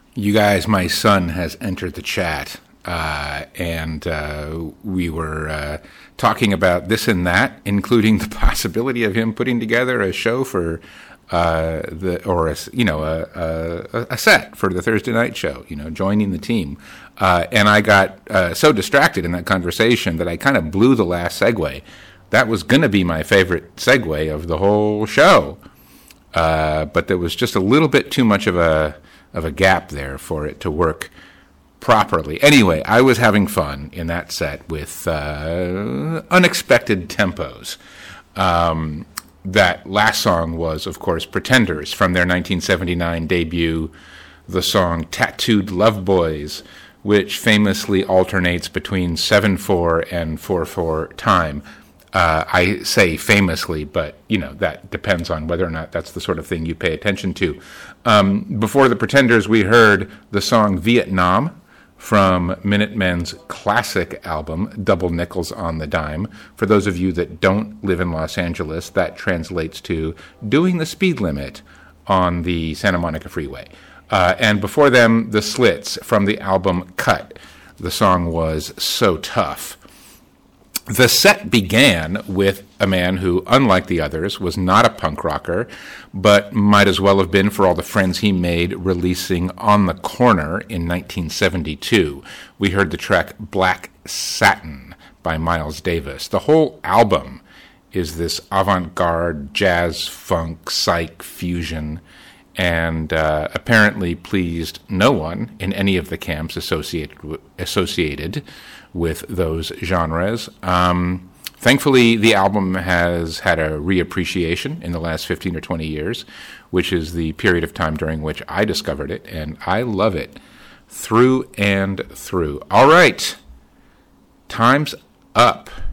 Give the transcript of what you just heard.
You guys, my son has entered the chat, and we were talking about this and that, including the possibility of him putting together a show for a set for the Thursday night show. Joining the team, and I got so distracted in that conversation that I kind of blew the last segue. That was going to be my favorite segue of the whole show, but there was just a little bit too much of a gap there for it to work properly. Anyway, I was having fun in that set with unexpected tempos. That last song was, of course, Pretenders from their 1979 debut, the song Tattooed Love Boys, which famously alternates between 7/4 and 4/4 time. I say famously, but, that depends on whether or not that's the sort of thing you pay attention to. Before the Pretenders, we heard the song Vietnam from Minutemen's classic album, Double Nickels on the Dime. For those of you that don't live in Los Angeles, that translates to doing the speed limit on the Santa Monica Freeway. And before them, the Slits from the album Cut. The song was So Tough. The set began with a man who, unlike the others, was not a punk rocker, but might as well have been for all the friends he made releasing On the Corner in 1972. We heard the track Black Satin by Miles Davis. The whole album is this avant-garde jazz, funk, psych fusion, and apparently pleased no one in any of the camps associated with those genres. Thankfully, the album has had a reappreciation in the last 15 or 20 years, which is the period of time during which I discovered it, and I love it through and through. All right, time's up.